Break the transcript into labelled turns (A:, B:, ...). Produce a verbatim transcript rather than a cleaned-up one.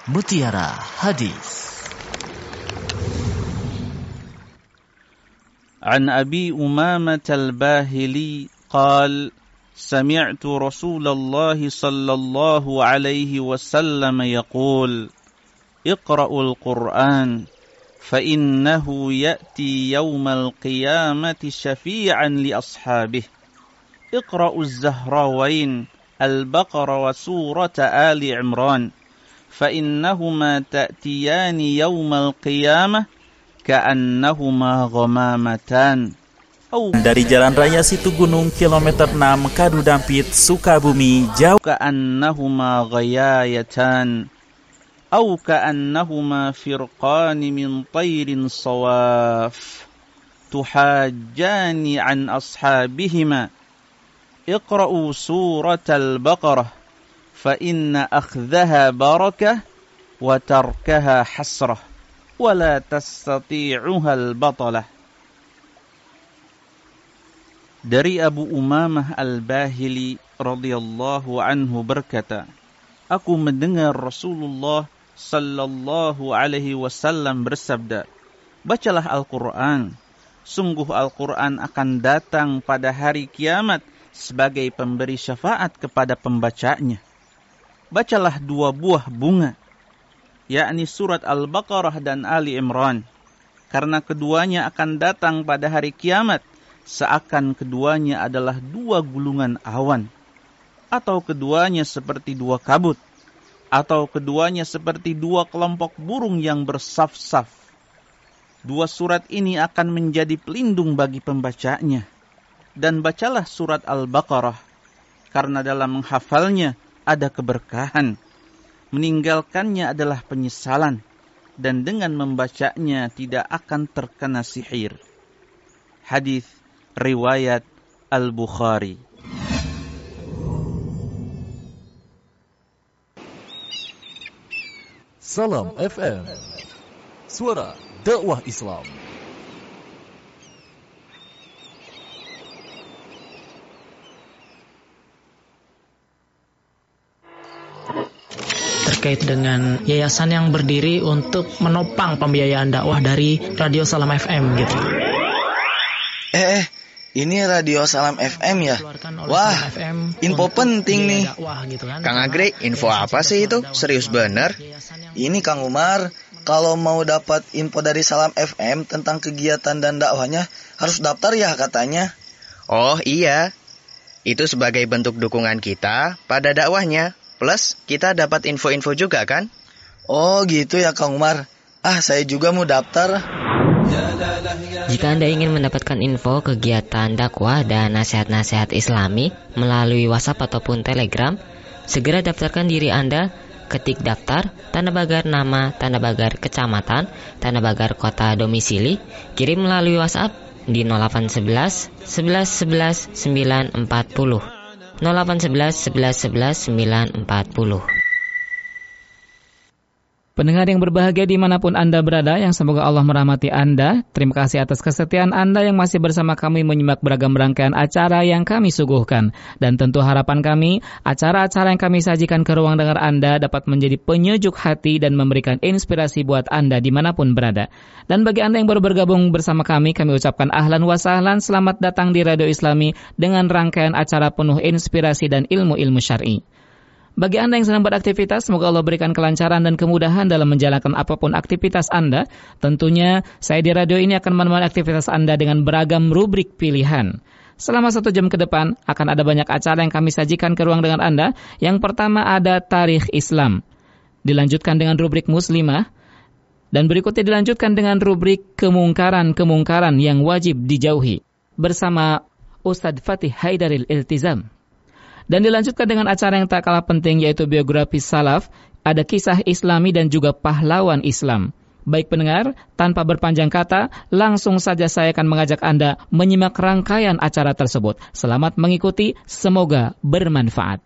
A: Mutiara Hadis.
B: عن أبي أمامة الباهلي قال سمعت رسول الله صلى الله عليه وسلم يقول اقرأوا القرآن فإنه يأتي يوم القيامة شفيعا لأصحابه اقرأوا الزهراوين البقرة وسورة آل عمران فإنهما تأتيان يوم القيامة كأنهما غمامتان.
C: Dari Jalan Raya Situgunung kilometer enam Kadudampit, Sukabumi, Jawa.
B: كأنهما غيايتان أو كأنهما فرقان من طير صواف تحاجان عن أصحابهما اقرأوا سورة البقرة فإن أخذها بركة وتركها حسرة ولا تستطيعها البطلة. Dari Abu Umamah Al-Bahili radhiyallahu anhu berkata, aku mendengar Rasulullah sallallahu alaihi wasallam bersabda, bacalah Al-Quran, sungguh Al-Quran akan datang pada hari kiamat sebagai pemberi syafaat kepada pembacanya. Bacalah dua buah bunga, yakni surat Al-Baqarah dan Ali Imran, karena keduanya akan datang pada hari kiamat seakan keduanya adalah dua gulungan awan, atau keduanya seperti dua kabut, atau keduanya seperti dua kelompok burung yang bersaf-saf. Dua surat ini akan menjadi pelindung bagi pembacanya. Dan bacalah surat Al-Baqarah, karena dalam menghafalnya ada keberkahan. Meninggalkannya adalah penyesalan, dan dengan membacanya tidak akan terkena sihir. Hadis riwayat Al-Bukhari.
A: Salam F M, suara dakwah Islam.
D: Terkait dengan yayasan yang berdiri untuk menopang pembiayaan dakwah dari Radio Salam F M gitu.
E: Eh, eh ini Radio Salam F M ya? Wah, info penting nih.
F: Kang Agri, info apa sih itu? Serius bener?
E: Ini Kang Umar, kalau mau dapat info dari Salam F M tentang kegiatan dan dakwahnya, harus daftar ya katanya.
F: Oh iya, itu sebagai bentuk dukungan kita pada dakwahnya. Plus, kita dapat info-info juga kan?
E: Oh gitu ya Kang Umar. Ah, saya juga mau daftar.
G: Jika Anda ingin mendapatkan info kegiatan dakwah dan nasihat-nasihat Islami melalui WhatsApp ataupun Telegram, segera daftarkan diri Anda. Ketik daftar, tanda pagar nama, tanda pagar kecamatan, tanda pagar kota domisili, kirim melalui WhatsApp di nol delapan satu satu sebelas sebelas sembilan empat nol nol delapan satu satu sebelas sebelas sembilan empat nol.
H: Pendengar yang berbahagia dimanapun Anda berada, yang semoga Allah merahmati Anda. Terima kasih atas kesetiaan Anda yang masih bersama kami menyimak beragam rangkaian acara yang kami suguhkan. Dan tentu harapan kami, acara-acara yang kami sajikan ke ruang dengar Anda dapat menjadi penyejuk hati dan memberikan inspirasi buat Anda dimanapun berada. Dan bagi Anda yang baru bergabung bersama kami, kami ucapkan ahlan wa sahlan, selamat datang di Radio Islami dengan rangkaian acara penuh inspirasi dan ilmu-ilmu syar'i. Bagi Anda yang sedang beraktivitas, semoga Allah berikan kelancaran dan kemudahan dalam menjalankan apapun aktivitas Anda. Tentunya, saya di radio ini akan menemani aktivitas Anda dengan beragam rubrik pilihan. Selama satu jam ke depan, akan ada banyak acara yang kami sajikan ke ruang dengar Anda. Yang pertama ada Tarikh Islam. Dilanjutkan dengan rubrik Muslimah. Dan berikutnya dilanjutkan dengan rubrik Kemungkaran-kemungkaran yang wajib dijauhi. Bersama Ustadz Fatih Haidaril Iltizam. Dan dilanjutkan dengan acara yang tak kalah penting, yaitu biografi salaf, ada kisah Islami dan juga pahlawan Islam. Baik pendengar, tanpa berpanjang kata, langsung saja saya akan mengajak Anda menyimak rangkaian acara tersebut. Selamat mengikuti, semoga bermanfaat.